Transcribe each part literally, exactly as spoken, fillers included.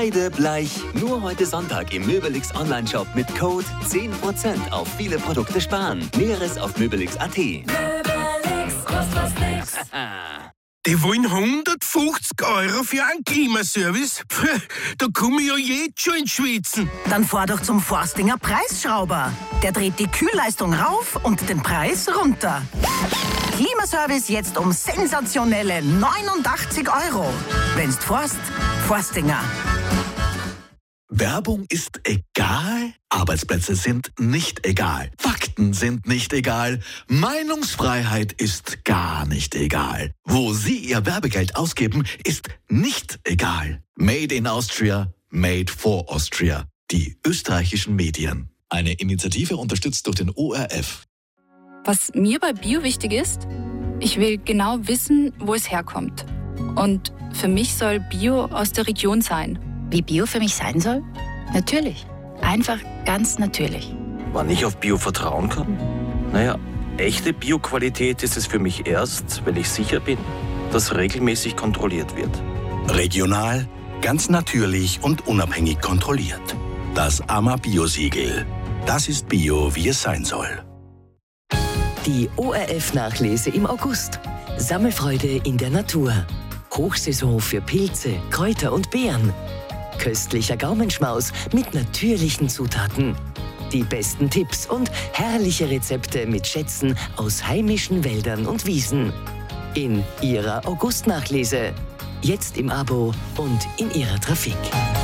Kreidebleich. Nur heute Sonntag im Möbelix Online-Shop mit Code zehn Prozent auf viele Produkte sparen. Näheres auf möbelix punkt at. Möbelix, kostet was nix. Die wollen hundertfünfzig Euro für einen Klimaservice? Puh, da komme ich ja jetzt schon ins Schwitzen. Dann fahr doch zum Forstinger Preisschrauber. Der dreht die Kühlleistung rauf und den Preis runter. Klimaservice jetzt um sensationelle neunundachtzig Euro. Wenn's forst, Forstinger. Werbung ist egal, Arbeitsplätze sind nicht egal, Fakten sind nicht egal, Meinungsfreiheit ist gar nicht egal. Wo Sie Ihr Werbegeld ausgeben, ist nicht egal. Made in Austria, made for Austria. Die österreichischen Medien. Eine Initiative unterstützt durch den O R F. Was mir bei Bio wichtig ist, ich will genau wissen, wo es herkommt. Und für mich soll Bio aus der Region sein. Wie Bio für mich sein soll? Natürlich. Einfach ganz natürlich. Wann ich auf Bio vertrauen kann? Naja, echte Bio-Qualität ist es für mich erst, wenn ich sicher bin, dass regelmäßig kontrolliert wird. Regional, ganz natürlich und unabhängig kontrolliert. Das A M A Bio-Siegel. Das ist Bio, wie es sein soll. Die O R F-Nachlese im August. Sammelfreude in der Natur. Hochsaison für Pilze, Kräuter und Beeren. Köstlicher Gaumenschmaus mit natürlichen Zutaten. Die besten Tipps und herrliche Rezepte mit Schätzen aus heimischen Wäldern und Wiesen. In Ihrer August-Nachlese. Jetzt im Abo und in Ihrer Trafik.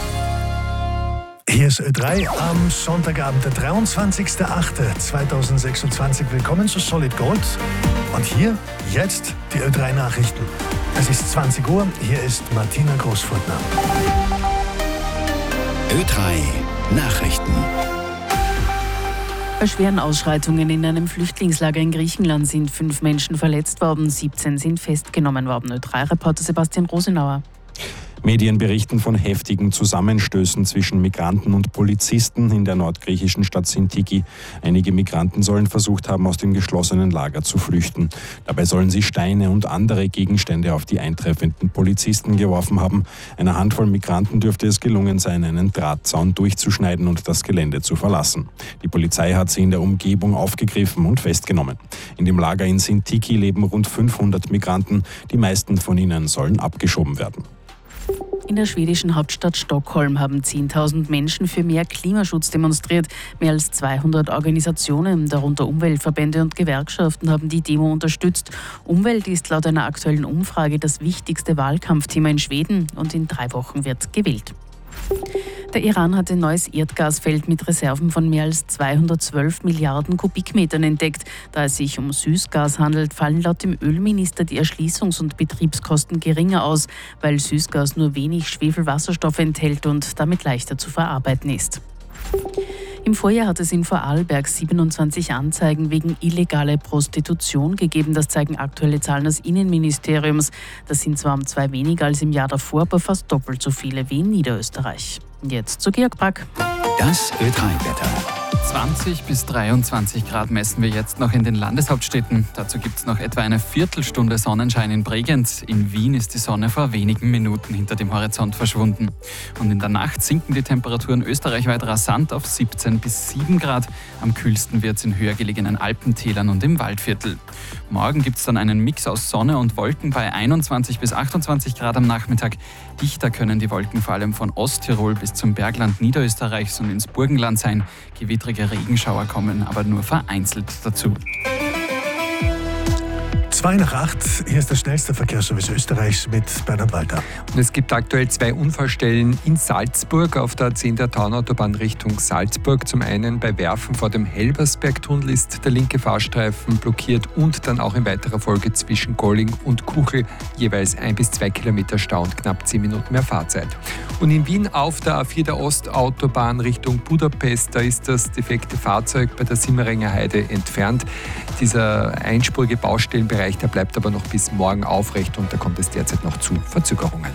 Hier ist Ö drei am Sonntagabend, der dreiundzwanzigster achte zweitausendsechsundzwanzig. Willkommen zu Solid Gold. Und hier jetzt die Ö drei Nachrichten. Es ist zwanzig Uhr, hier ist Martina Großfurtner. Ö drei Nachrichten. Bei schweren Ausschreitungen in einem Flüchtlingslager in Griechenland sind fünf Menschen verletzt worden, siebzehn sind festgenommen worden. Ö drei Reporter Sebastian Rosenauer. Medien berichten von heftigen Zusammenstößen zwischen Migranten und Polizisten in der nordgriechischen Stadt Sintiki. Einige Migranten sollen versucht haben, aus dem geschlossenen Lager zu flüchten. Dabei sollen sie Steine und andere Gegenstände auf die eintreffenden Polizisten geworfen haben. Einer Handvoll Migranten dürfte es gelungen sein, einen Drahtzaun durchzuschneiden und das Gelände zu verlassen. Die Polizei hat sie in der Umgebung aufgegriffen und festgenommen. In dem Lager in Sintiki leben rund fünfhundert Migranten. Die meisten von ihnen sollen abgeschoben werden. In der schwedischen Hauptstadt Stockholm haben zehntausend Menschen für mehr Klimaschutz demonstriert. Mehr als zweihundert Organisationen, darunter Umweltverbände und Gewerkschaften, haben die Demo unterstützt. Umwelt ist laut einer aktuellen Umfrage das wichtigste Wahlkampfthema in Schweden und in drei Wochen wird gewählt. Der Iran hat ein neues Erdgasfeld mit Reserven von mehr als zweihundertzwölf Milliarden Kubikmetern entdeckt. Da es sich um Süßgas handelt, fallen laut dem Ölminister die Erschließungs- und Betriebskosten geringer aus, weil Süßgas nur wenig Schwefelwasserstoff enthält und damit leichter zu verarbeiten ist. Im Vorjahr hat es in Vorarlberg siebenundzwanzig Anzeigen wegen illegaler Prostitution gegeben. Das zeigen aktuelle Zahlen des Innenministeriums. Das sind zwar um zwei weniger als im Jahr davor, aber fast doppelt so viele wie in Niederösterreich. Jetzt zu Georg Brack. Das Ö drei Wetter. zwanzig bis dreiundzwanzig Grad messen wir jetzt noch in den Landeshauptstädten. Dazu gibt es noch etwa eine Viertelstunde Sonnenschein in Bregenz. In Wien ist die Sonne vor wenigen Minuten hinter dem Horizont verschwunden. Und in der Nacht sinken die Temperaturen österreichweit rasant auf siebzehn bis sieben Grad. Am kühlsten wird es in höher gelegenen Alpentälern und im Waldviertel. Morgen gibt es dann einen Mix aus Sonne und Wolken bei einundzwanzig bis achtundzwanzig Grad am Nachmittag. Dichter können die Wolken vor allem von Osttirol bis zum Bergland Niederösterreichs und ins Burgenland sein. Gewittrige Regenschauer kommen aber nur vereinzelt dazu. Zwei nach acht, hier ist der schnellste Verkehrsservice Österreichs mit Bernhard Walter. Und es gibt aktuell zwei Unfallstellen in Salzburg auf der A zehn der Taunautobahn Richtung Salzburg. Zum einen bei Werfen vor dem Helbersbergtunnel ist der linke Fahrstreifen blockiert und dann auch in weiterer Folge zwischen Golling und Kuchel jeweils ein bis zwei Kilometer Stau und knapp zehn Minuten mehr Fahrzeit. Und in Wien auf der A vier der Ostautobahn Richtung Budapest, da ist das defekte Fahrzeug bei der Simmeringer Heide entfernt. Dieser einspurige Baustellenbereich, der bleibt aber noch bis morgen aufrecht und da kommt es derzeit noch zu Verzögerungen.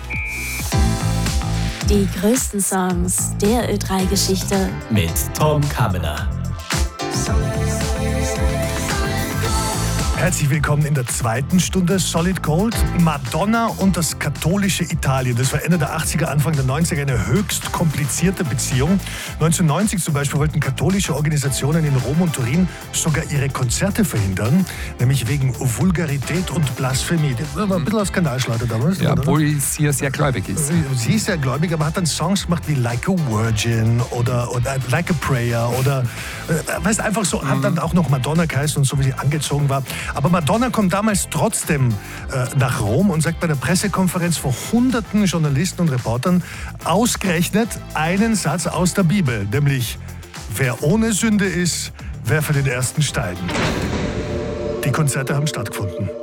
Die größten Songs der Ö drei Geschichte mit Tom Kammerer. Herzlich willkommen in der zweiten Stunde Solid Gold. Madonna und das katholische Italien. Das war Ende der achtziger, Anfang der neunziger eine höchst komplizierte Beziehung. neunzehnhundertneunzig zum Beispiel wollten katholische Organisationen in Rom und Turin sogar ihre Konzerte verhindern, nämlich wegen Vulgarität und Blasphemie. Das war ein bisschen ein Skandalschlager damals. Ja, oder? obwohl sie ja sehr gläubig ist. Sie ist sehr gläubig, aber hat dann Songs gemacht wie Like a Virgin oder, oder Like a Prayer oder äh, weißt einfach so, mhm. hat dann auch noch Madonna geheißen und so wie sie angezogen war. Aber Madonna kommt damals trotzdem äh, nach Rom und sagt bei der Pressekonferenz vor hunderten Journalisten und Reportern ausgerechnet einen Satz aus der Bibel, nämlich: Wer ohne Sünde ist, werfe den ersten Stein. Die Konzerte haben stattgefunden.